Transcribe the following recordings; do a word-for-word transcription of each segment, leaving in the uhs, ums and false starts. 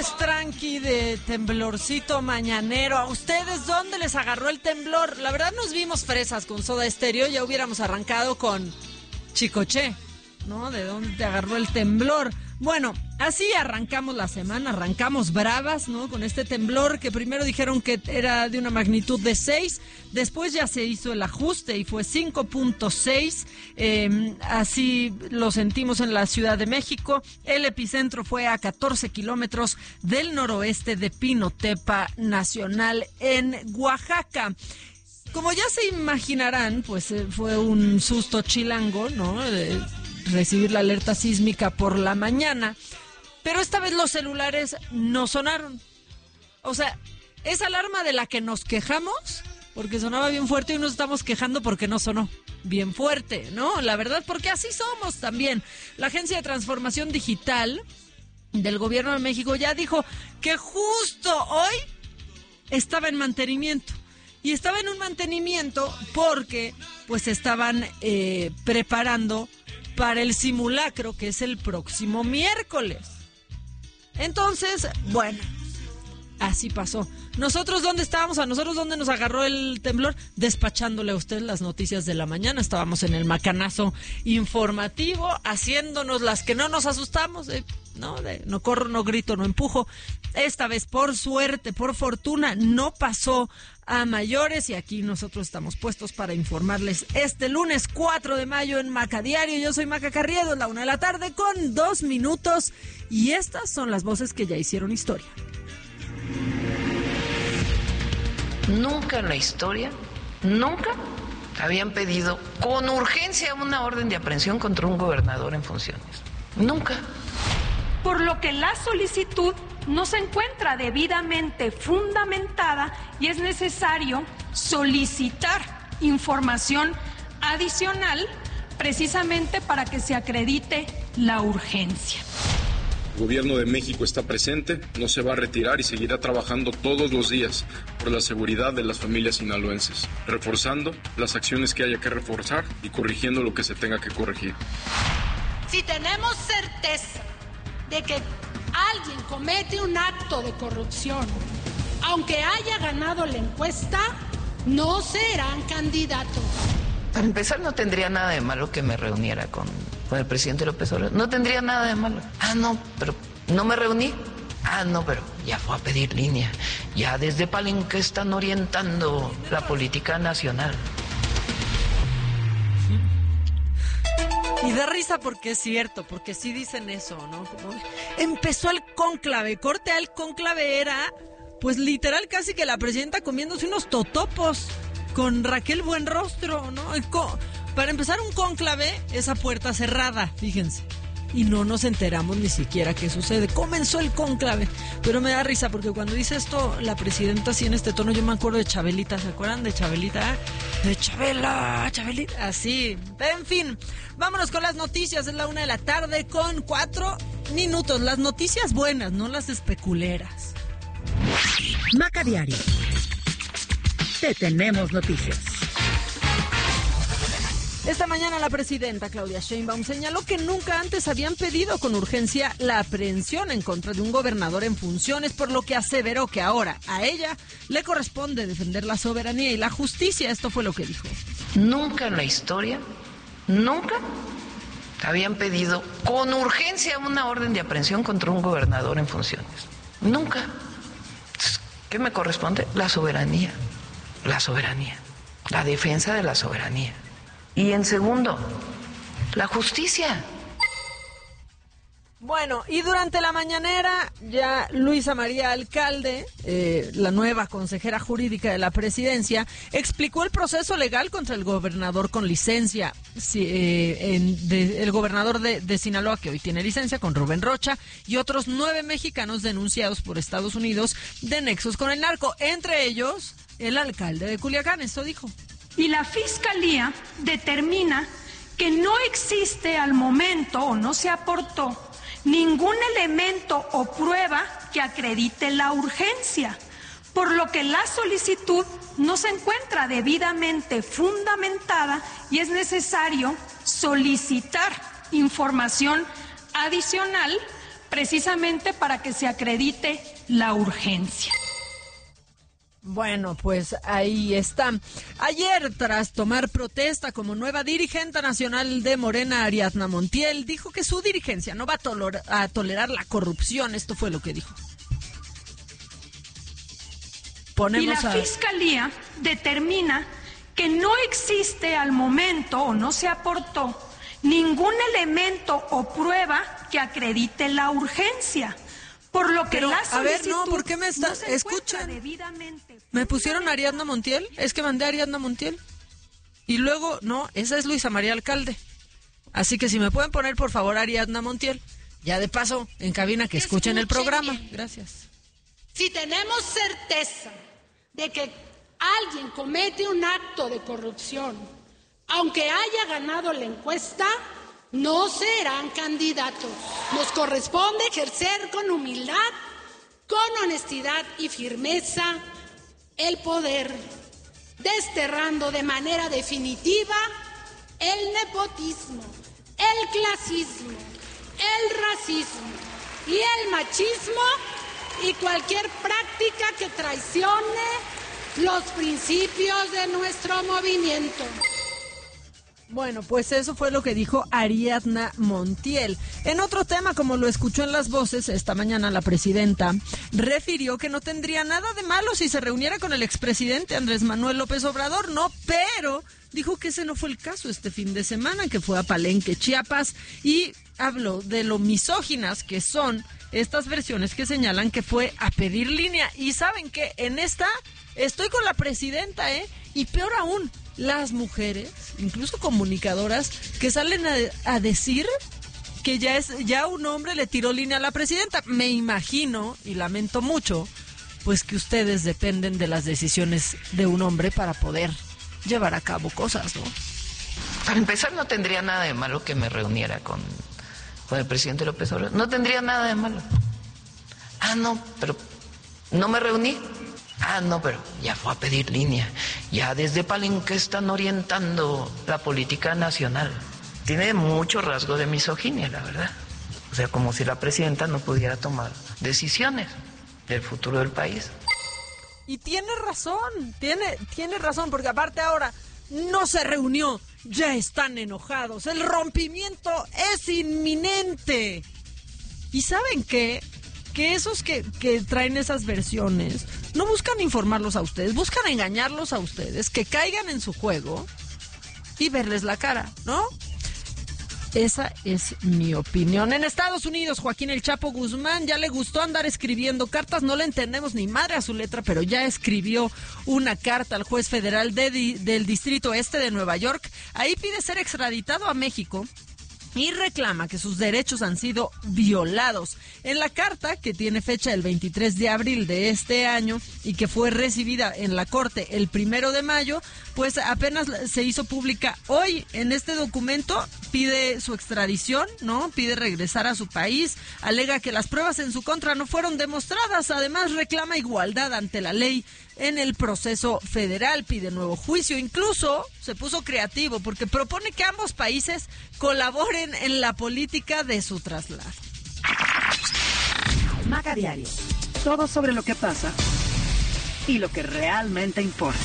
lunes tranqui de temblorcito mañanero. ¿A ustedes dónde les agarró el temblor? La verdad nos vimos fresas con Soda Stereo. Ya hubiéramos arrancado con Chicoche, ¿no? ¿De dónde te agarró el temblor? Bueno, así arrancamos la semana, arrancamos bravas, ¿no? Con este temblor que primero dijeron que era de una magnitud de seis, después ya se hizo el ajuste y fue cinco punto seis, eh, así lo sentimos en la Ciudad de México. El epicentro fue a catorce kilómetros del noroeste de Pinotepa Nacional en Oaxaca. Como ya se imaginarán, pues eh, fue un susto chilango, ¿no? De recibir la alerta sísmica por la mañana, pero esta vez los celulares no sonaron. O sea, esa alarma de la que nos quejamos, porque sonaba bien fuerte, y nos estamos quejando porque no sonó bien fuerte, ¿no? La verdad, porque así somos también. La Agencia de Transformación Digital del Gobierno de México ya dijo que justo hoy estaba en mantenimiento. Y estaba en un mantenimiento porque pues estaban eh, preparando para el simulacro, que es el próximo miércoles. Entonces, bueno, así pasó. ¿Nosotros dónde estábamos? ¿A nosotros dónde nos agarró el temblor? Despachándole a usted las noticias de la mañana. Estábamos en el macanazo informativo, haciéndonos las que no nos asustamos, eh, ¿no? De no corro, no grito, no empujo. Esta vez, por suerte, por fortuna, no pasó a mayores, y aquí nosotros estamos puestos para informarles este lunes cuatro de mayo en Maca Diario. Yo soy Maca Carriedo, la una de la tarde con dos minutos, y estas son las voces que ya hicieron historia. Nunca en la historia, nunca habían pedido con urgencia una orden de aprehensión contra un gobernador en funciones. Nunca. Por lo que la solicitud no se encuentra debidamente fundamentada y es necesario solicitar información adicional precisamente para que se acredite la urgencia. El Gobierno de México está presente, no se va a retirar y seguirá trabajando todos los días por la seguridad de las familias sinaloenses, reforzando las acciones que haya que reforzar y corrigiendo lo que se tenga que corregir. Si tenemos certeza de que alguien comete un acto de corrupción, aunque haya ganado la encuesta, no serán candidatos. Para empezar, no tendría nada de malo que me reuniera con, con el presidente López Obrador. No tendría nada de malo. Ah, no, pero no me reuní. Ah, no, pero ya fue a pedir línea. Ya desde Palenque están orientando la política nacional. Y da risa porque es cierto, porque sí dicen eso, ¿no? Como empezó el cónclave, corte al cónclave era, pues literal casi que la presidenta comiéndose unos totopos con Raquel Buenrostro, ¿no? El co- Para empezar un cónclave, esa puerta cerrada, fíjense. Y no nos enteramos ni siquiera qué sucede. Comenzó el cónclave. Pero me da risa porque cuando dice esto la presidenta así en este tono, yo me acuerdo de Chabelita. ¿Se acuerdan de Chabelita? De Chabela, Chabelita. Así. En fin, vámonos con las noticias. Es la una de la tarde con cuatro minutos. Las noticias buenas, no las especuleras. Maca Diario. Te tenemos noticias. Esta mañana la presidenta Claudia Sheinbaum señaló que nunca antes habían pedido con urgencia la aprehensión en contra de un gobernador en funciones, por lo que aseveró que ahora a ella le corresponde defender la soberanía y la justicia. Esto fue lo que dijo. Nunca en la historia, nunca habían pedido con urgencia una orden de aprehensión contra un gobernador en funciones. Nunca. ¿Qué me corresponde? La soberanía. La soberanía. La defensa de la soberanía. Y en segundo, la justicia. Bueno, y durante la mañanera ya Luisa María Alcalde, eh, la nueva consejera jurídica de la presidencia, explicó el proceso legal contra el gobernador con licencia, sí, eh, en, de, el gobernador de, de Sinaloa, que hoy tiene licencia, con Rubén Rocha, y otros nueve mexicanos denunciados por Estados Unidos de nexos con el narco, entre ellos el alcalde de Culiacán. Esto dijo. Y la Fiscalía determina que no existe al momento o no se aportó ningún elemento o prueba que acredite la urgencia, por lo que la solicitud no se encuentra debidamente fundamentada y es necesario solicitar información adicional precisamente para que se acredite la urgencia. Bueno, pues ahí está. Ayer, tras tomar protesta como nueva dirigente nacional de Morena, Ariadna Montiel dijo que su dirigencia no va a, toler- a tolerar la corrupción. Esto fue lo que dijo. Ponemos y la a... Fiscalía determina que no existe al momento o no se aportó ningún elemento o prueba que acredite la urgencia. Por lo que Pero, la a ver, solicitud no, ¿por qué me está- no se escuchen? encuentra debidamente ¿Me pusieron a Ariadna Montiel? Es que mandé a Ariadna Montiel. Y luego, no, esa es Luisa María Alcalde. Así que si me pueden poner, por favor, a Ariadna Montiel. Ya de paso, en cabina, que escuchen el programa. bien. Gracias. Si tenemos certeza de que alguien comete un acto de corrupción, aunque haya ganado la encuesta, no serán candidatos. Nos corresponde ejercer con humildad, con honestidad y firmeza el poder, desterrando de manera definitiva el nepotismo, el clasismo, el racismo y el machismo y cualquier práctica que traicione los principios de nuestro movimiento. Bueno, pues eso fue lo que dijo Ariadna Montiel. En otro tema, como lo escuchó en Las Voces, esta mañana la presidenta refirió que no tendría nada de malo si se reuniera con el expresidente Andrés Manuel López Obrador, no, pero dijo que ese no fue el caso este fin de semana, que fue a Palenque, Chiapas, y habló de lo misóginas que son estas versiones que señalan que fue a pedir línea. Y saben que en esta estoy con la presidenta, ¿eh? Y peor aún, las mujeres, incluso comunicadoras, que salen a, a decir que ya es ya un hombre le tiró línea a la presidenta. Me imagino, y lamento mucho, pues que ustedes dependen de las decisiones de un hombre para poder llevar a cabo cosas, ¿no? Para empezar, no tendría nada de malo que me reuniera con, con el presidente López Obrador. No tendría nada de malo. Ah, no, pero no me reuní. Ah, no, pero ya fue a pedir línea. Ya desde Palenque están orientando la política nacional. Tiene mucho rasgo de misoginia, la verdad. O sea, como si la presidenta no pudiera tomar decisiones del futuro del país. Y tiene razón, tiene, tiene razón, porque aparte ahora no se reunió, ya están enojados, el rompimiento es inminente. ¿Y saben qué? Que esos que, que traen esas versiones no buscan informarlos a ustedes, buscan engañarlos a ustedes, que caigan en su juego y verles la cara, ¿no? Esa es mi opinión. En Estados Unidos, Joaquín El Chapo Guzmán ya le gustó andar escribiendo cartas. No le entendemos ni madre a su letra, pero ya escribió una carta al juez federal de, del Distrito Este de Nueva York. Ahí pide ser extraditado a México y reclama que sus derechos han sido violados. En la carta, que tiene fecha el veintitrés de abril de este año y que fue recibida en la Corte el primero de mayo, pues apenas se hizo pública hoy. En este documento pide su extradición, ¿no? Pide regresar a su país, alega que las pruebas en su contra no fueron demostradas, además reclama igualdad ante la ley en el proceso federal, pide nuevo juicio, incluso se puso creativo porque propone que ambos países colaboren en la política de su traslado. Maca Diario. Todo sobre lo que pasa y lo que realmente importa.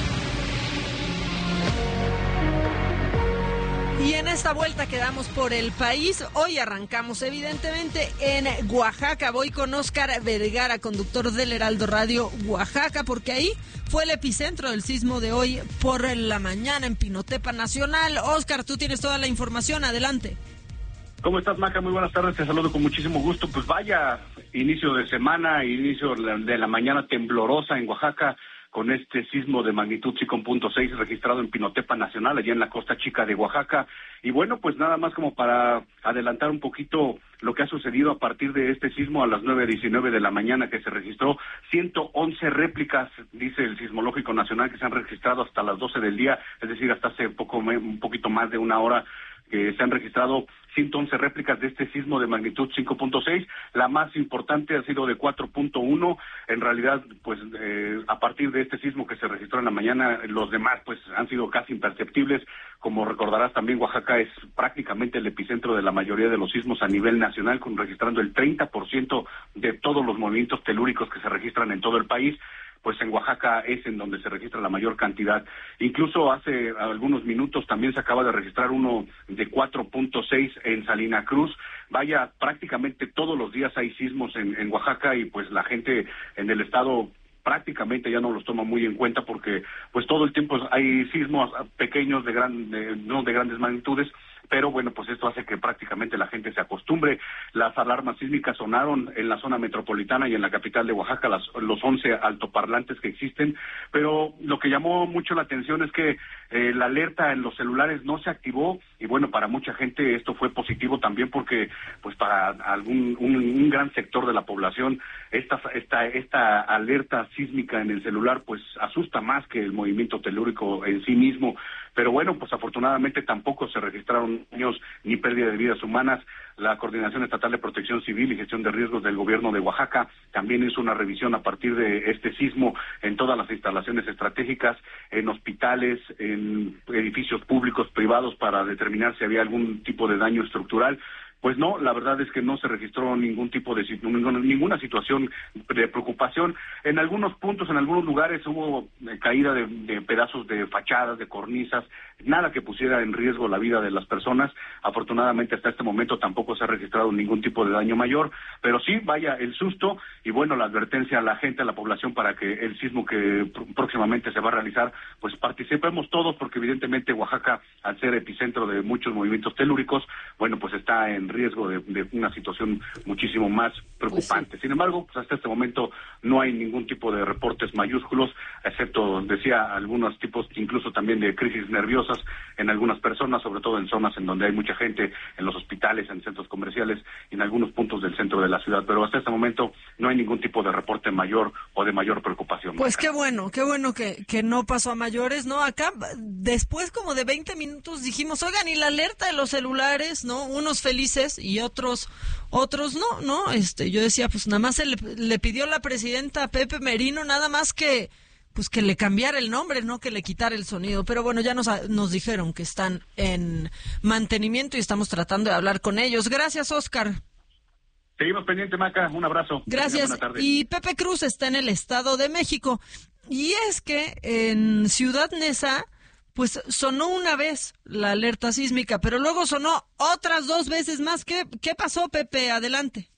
Y en esta vuelta que damos por el país, hoy arrancamos evidentemente en Oaxaca. Voy con Óscar Vergara, conductor del Heraldo Radio Oaxaca, porque ahí fue el epicentro del sismo de hoy por la mañana en Pinotepa Nacional. Óscar, tú tienes toda la información, adelante. ¿Cómo estás, Maca? Muy buenas tardes, te saludo con muchísimo gusto. Pues vaya, inicio de semana, inicio de la mañana temblorosa en Oaxaca, con este sismo de magnitud cinco punto seis registrado en Pinotepa Nacional, allá en la Costa Chica de Oaxaca. Y bueno, pues nada más como para adelantar un poquito lo que ha sucedido a partir de este sismo a las nueve diecinueve de la mañana que se registró. ciento once réplicas, dice el Sismológico Nacional, que se han registrado hasta las doce del día, es decir, hasta hace poco un poquito más de una hora. que se han registrado ciento once réplicas de este sismo de magnitud cinco punto seis, la más importante ha sido de cuatro punto uno, en realidad pues eh, a partir de este sismo que se registró en la mañana, los demás pues han sido casi imperceptibles. Como recordarás también, Oaxaca es prácticamente el epicentro de la mayoría de los sismos a nivel nacional, con registrando el treinta por ciento de todos los movimientos telúricos que se registran en todo el país. Pues en Oaxaca es en donde se registra la mayor cantidad. Incluso hace algunos minutos también se acaba de registrar uno de cuatro punto seis en Salina Cruz. Vaya, prácticamente todos los días hay sismos en, en Oaxaca, y pues la gente en el estado prácticamente ya no los toma muy en cuenta, porque pues todo el tiempo hay sismos pequeños de gran, de, no de grandes magnitudes, pero bueno, pues esto hace que prácticamente la gente se acostumbre. Las alarmas sísmicas sonaron en la zona metropolitana y en la capital de Oaxaca, las, los once altoparlantes que existen, pero lo que llamó mucho la atención es que eh, la alerta en los celulares no se activó, y bueno, para mucha gente esto fue positivo también, porque pues para algún un, un gran sector de la población esta, esta, esta alerta sísmica en el celular pues asusta más que el movimiento telúrico en sí mismo. Pero bueno, pues afortunadamente tampoco se registraron daños ni pérdida de vidas humanas. La Coordinación Estatal de Protección Civil y Gestión de Riesgos del Gobierno de Oaxaca también hizo una revisión a partir de este sismo en todas las instalaciones estratégicas, en hospitales, en edificios públicos, privados, para determinar si había algún tipo de daño estructural. Pues no, la verdad es que no se registró ningún tipo de ninguna situación de preocupación. En algunos puntos, en algunos lugares hubo caída de, de pedazos de fachadas, de cornisas, nada que pusiera en riesgo la vida de las personas. Afortunadamente hasta este momento tampoco se ha registrado ningún tipo de daño mayor, pero sí, vaya, el susto y bueno, la advertencia a la gente, a la población, para que el sismo que pr- próximamente se va a realizar, pues participemos todos, porque evidentemente Oaxaca, al ser epicentro de muchos movimientos telúricos, bueno, pues está en riesgo de, de una situación muchísimo más preocupante. Pues sí. Sin embargo, pues hasta este momento no hay ningún tipo de reportes mayúsculos, excepto, decía, algunos tipos incluso también de crisis nerviosas en algunas personas, sobre todo en zonas en donde hay mucha gente, en los hospitales, en centros comerciales y en algunos puntos del centro de la ciudad. Pero hasta este momento no hay ningún tipo de reporte mayor o de mayor preocupación. Pues qué bueno, qué bueno que, que no pasó a mayores, ¿no? Acá, después como de veinte minutos dijimos, oigan, y la alerta de los celulares, ¿no? Unos felices y otros otros no, ¿no? Este, yo decía, pues nada más se le, le pidió la presidenta a Pepe Merino nada más que pues que le cambiara el nombre, no que le quitara el sonido, pero bueno, ya nos, nos dijeron que están en mantenimiento y estamos tratando de hablar con ellos. Gracias, Oscar. Seguimos pendiente, Maca, un abrazo. Gracias. Y Pepe Cruz está en el Estado de México, y es que en Ciudad Neza pues sonó una vez la alerta sísmica, pero luego sonó otras dos veces más. ¿Qué, qué pasó, Pepe? Adelante.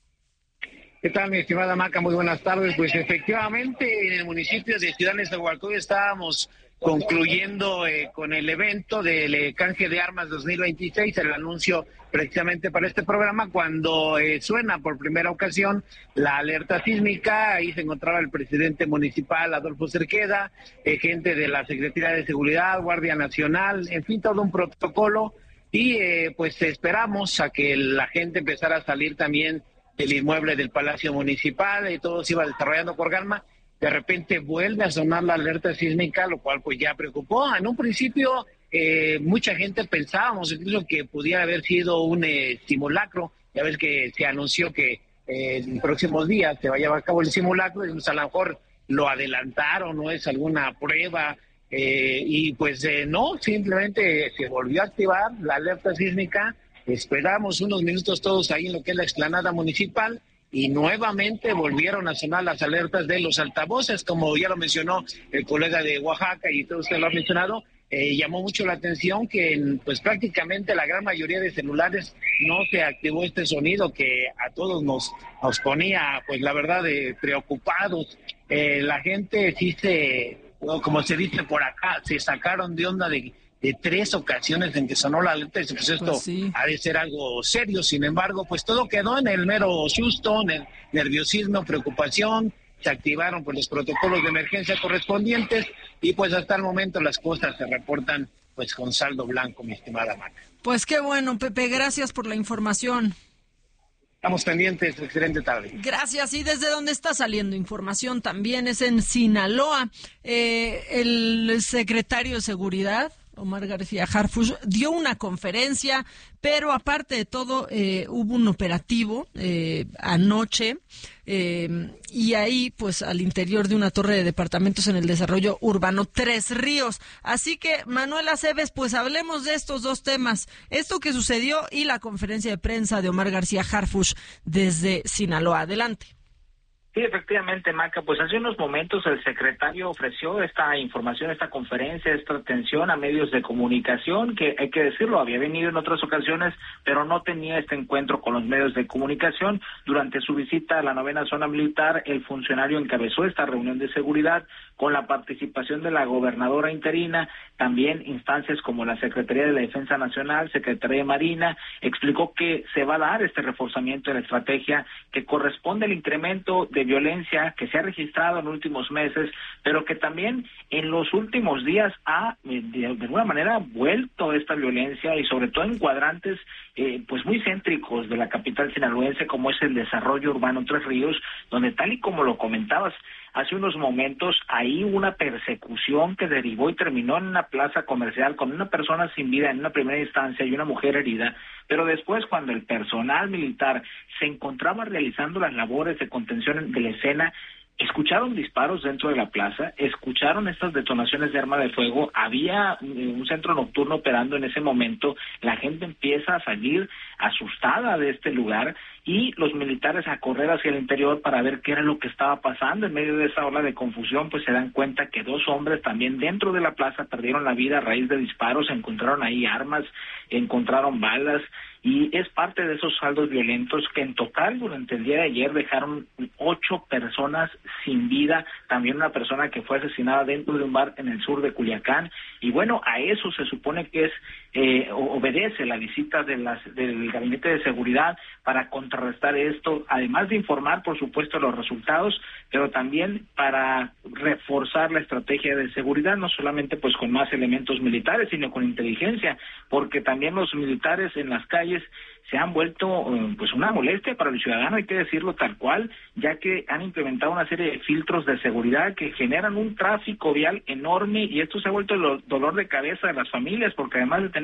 ¿Qué tal, mi estimada Maca? Muy buenas tardes. Pues efectivamente, en el municipio de Ciudad Nezahualcóyotl estábamos concluyendo eh, con el evento del eh, canje de armas dos mil veintiséis, el anuncio precisamente para este programa, cuando eh, suena por primera ocasión la alerta sísmica. Ahí se encontraba el presidente municipal, Adolfo Cerqueda, eh, gente de la Secretaría de Seguridad, Guardia Nacional, en fin, todo un protocolo, y eh, pues esperamos a que la gente empezara a salir también del inmueble del Palacio Municipal, y todo se iba desarrollando con calma. De repente vuelve a sonar la alerta sísmica, lo cual pues ya preocupó. En un principio eh, mucha gente pensábamos incluso que pudiera haber sido un eh, simulacro. Ya ves que se anunció que eh, en próximos días se va a llevar a cabo el simulacro, y pues a lo mejor lo adelantaron, no es alguna prueba, eh, y pues eh, no, simplemente se volvió a activar la alerta sísmica. Esperamos unos minutos todos ahí en lo que es la explanada municipal, y nuevamente volvieron a sonar las alertas de los altavoces, como ya lo mencionó el colega de Oaxaca y todo usted lo ha mencionado. Eh, llamó mucho la atención que en, pues prácticamente la gran mayoría de celulares no se activó este sonido que a todos nos, nos ponía, pues la verdad, de preocupados. Eh, la gente sí se, como se dice por acá, se sacaron de onda de de tres ocasiones en que sonó la alerta, y pues esto pues sí. ha de ser algo serio. Sin embargo, pues todo quedó en el mero susto, en el nerviosismo, preocupación. Se activaron pues los protocolos de emergencia correspondientes, y pues hasta el momento las cosas se reportan pues con saldo blanco, mi estimada Maca. Pues qué bueno, Pepe, gracias por la información. Estamos pendientes, excelente tarde. Gracias. Y desde donde está saliendo información también es en Sinaloa. Eh, el secretario de Seguridad, Omar García Harfuch, dio una conferencia, pero aparte de todo eh, hubo un operativo eh, anoche eh, y ahí pues al interior de una torre de departamentos en el desarrollo urbano Tres Ríos. Así que Manuel Aceves, pues hablemos de estos dos temas, esto que sucedió y la conferencia de prensa de Omar García Harfuch desde Sinaloa. Adelante. Sí, efectivamente, Maca, pues hace unos momentos el secretario ofreció esta información, esta conferencia, esta atención a medios de comunicación, que hay que decirlo, había venido en otras ocasiones, pero no tenía este encuentro con los medios de comunicación. Durante su visita a la novena zona militar, el funcionario encabezó esta reunión de seguridad con la participación de la gobernadora interina, también instancias como la Secretaría de la Defensa Nacional, Secretaría de Marina, explicó que se va a dar este reforzamiento de la estrategia que corresponde al incremento de violencia que se ha registrado en últimos meses, pero que también en los últimos días ha de, de alguna manera vuelto esta violencia y sobre todo en cuadrantes eh, pues muy céntricos de la capital sinaloense, como es el desarrollo urbano Tres Ríos, donde tal y como lo comentabas hace unos momentos, ahí hubo una persecución que derivó y terminó en una plaza comercial con una persona sin vida en una primera instancia y una mujer herida, pero después cuando el personal militar se encontraba realizando las labores de contención de la escena, escucharon disparos dentro de la plaza, escucharon estas detonaciones de arma de fuego, había un centro nocturno operando en ese momento, la gente empieza a salir asustada de este lugar y los militares a correr hacia el interior para ver qué era lo que estaba pasando. En medio de esa ola de confusión, pues se dan cuenta que dos hombres también dentro de la plaza perdieron la vida a raíz de disparos, encontraron ahí armas, encontraron balas, y es parte de esos saldos violentos que en total durante el día de ayer dejaron ocho personas sin vida, también una persona que fue asesinada dentro de un bar en el sur de Culiacán, y bueno, a eso se supone que es eh, obedece la visita de las del Gabinete de Seguridad para contrarrestar esto, además de informar por supuesto los resultados, pero también para reforzar la estrategia de seguridad, no solamente pues con más elementos militares, sino con inteligencia, porque también los militares en las calles se han vuelto pues una molestia para el ciudadano, hay que decirlo tal cual, ya que han implementado una serie de filtros de seguridad que generan un tráfico vial enorme, y esto se ha vuelto el dolor de cabeza de las familias, porque además de tener